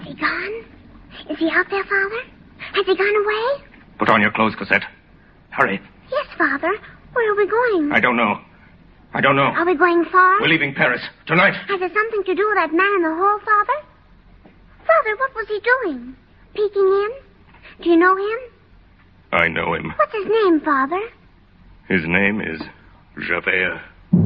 he gone? Is he out there, Father? Has he gone away? Put on your clothes, Cosette. Hurry. Yes, Father. Where are we going? I don't know. Are we going far? We're leaving Paris. Tonight. Has it something to do with that man in the hall, Father? Father, what was he doing? Peeking in? Do you know him? I know him. What's his name, Father? His name is Javert.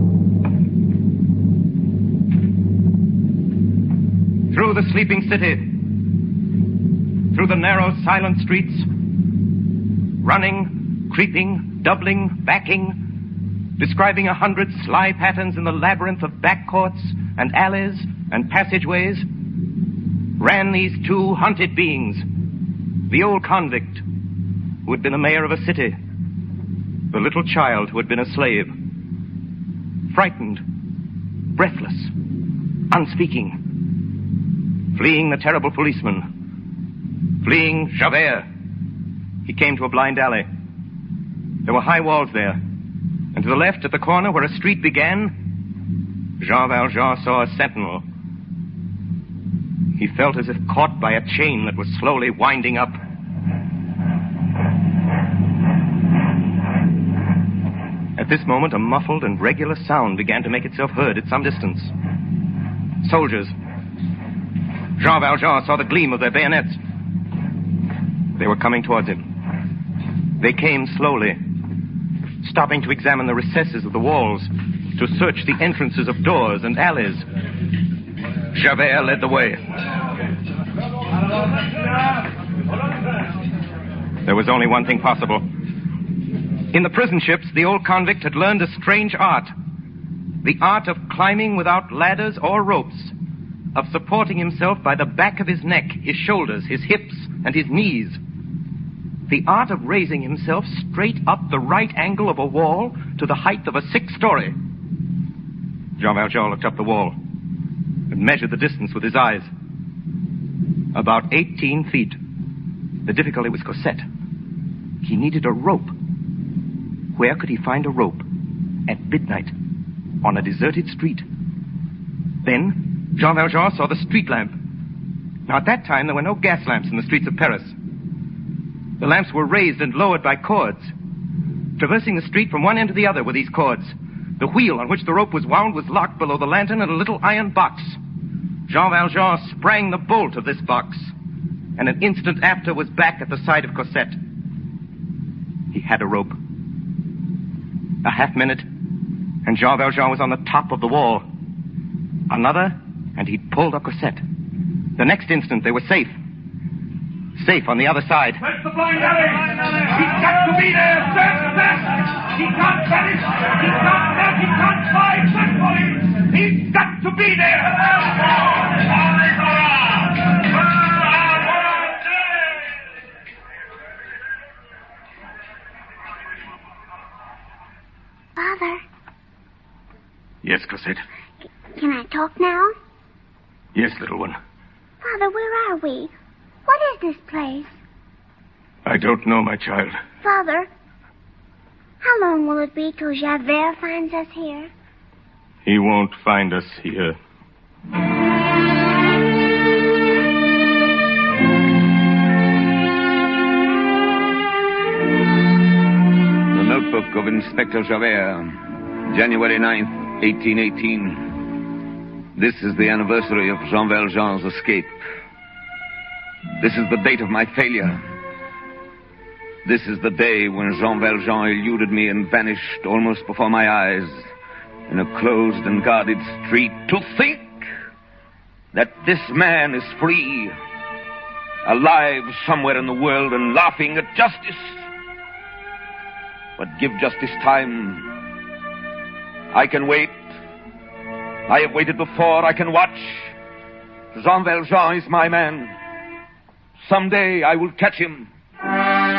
Through the sleeping city, through the narrow, silent streets, running, creeping, doubling, backing, describing 100 sly patterns in the labyrinth of back courts and alleys and passageways, ran these two hunted beings, the old convict who had been the mayor of a city, the little child who had been a slave, frightened, breathless, unspeaking, fleeing the terrible policeman, fleeing Javert. He came to a blind alley. There were high walls there, and to the left, at the corner where a street began, Jean Valjean saw a sentinel. He felt as if caught by a chain that was slowly winding up. At this moment, a muffled and regular sound began to make itself heard at some distance. Soldiers. Jean Valjean saw the gleam of their bayonets. They were coming towards him. They came slowly, stopping to examine the recesses of the walls, to search the entrances of doors and alleys. Javert led the way. There was only one thing possible. In the prison ships, the old convict had learned a strange art. The art of climbing without ladders or ropes, of supporting himself by the back of his neck, his shoulders, his hips, and his knees. The art of raising himself straight up the right angle of a wall to the height of a 6th story. Jean Valjean looked up the wall and measured the distance with his eyes. About 18 feet. The difficulty was Cosette. He needed a rope. Where could he find a rope? At midnight, on a deserted street. Then, Jean Valjean saw the street lamp. Now, at that time, there were no gas lamps in the streets of Paris. The lamps were raised and lowered by cords. Traversing the street from one end to the other were these cords. The wheel on which the rope was wound was locked below the lantern in a little iron box. Jean Valjean sprang the bolt of this box, and an instant after was back at the side of Cosette. He had a rope. A half minute, and Jean Valjean was on the top of the wall. Another, and he'd pulled up Cosette. The next instant, they were safe. Safe on the other side. Where's the blind alley? He's got to be there. Search fast. He can't vanish. He can't melt. He can't fly. Search for him. He's got to be there. Father. Yes, Cosette. Can I talk now? Yes, little one. Father, where are we? What is this place? I don't know, my child. Father, how long will it be till Javert finds us here? He won't find us here. The notebook of Inspector Javert, January 9th, 1818. This is the anniversary of Jean Valjean's escape. This is the date of my failure. This is the day when Jean Valjean eluded me and vanished almost before my eyes in a closed and guarded street. To think that this man is free, alive somewhere in the world and laughing at justice. But give justice time. I can wait. I have waited before. I can watch. Jean Valjean is my man. Someday I will catch him.